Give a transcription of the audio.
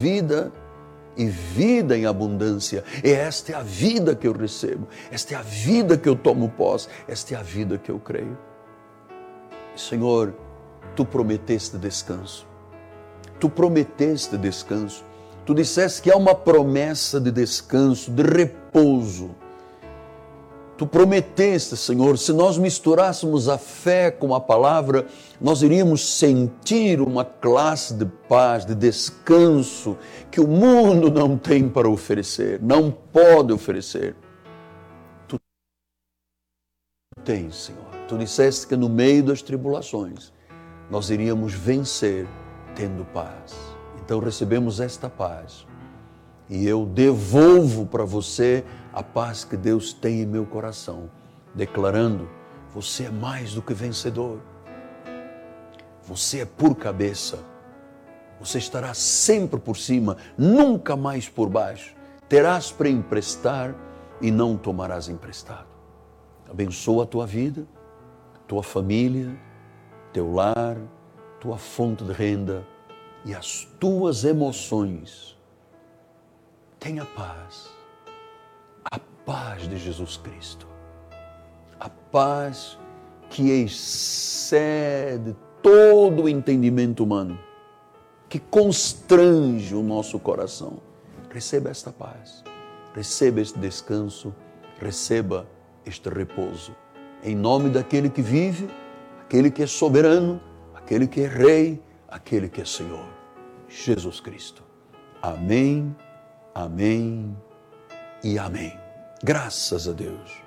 vida e vida em abundância. E esta é a vida que eu recebo, esta é a vida que eu tomo posse, esta é a vida que eu creio. Senhor, Tu prometeste descanso. Tu prometeste descanso. Tu disseste que há uma promessa de descanso, de repouso. Tu prometeste, Senhor, se nós misturássemos a fé com a palavra, nós iríamos sentir uma classe de paz, de descanso, que o mundo não tem para oferecer, não pode oferecer. Tu tens, Senhor. Tu disseste que no meio das tribulações, nós iríamos vencer tendo paz. Então recebemos esta paz. E eu devolvo para você a paz que Deus tem em meu coração, declarando: você é mais do que vencedor. Você é por cabeça. Você estará sempre por cima, nunca mais por baixo. Terás para emprestar e não tomarás emprestado. Abençoa a tua vida, tua família, teu lar, tua fonte de renda e as tuas emoções. Tenha paz, a paz de Jesus Cristo, a paz que excede todo o entendimento humano, que constrange o nosso coração. Receba esta paz, receba este descanso, receba este repouso, em nome daquele que vive, aquele que é soberano, aquele que é Rei, aquele que é Senhor, Jesus Cristo. Amém. Amém e amém. Graças a Deus.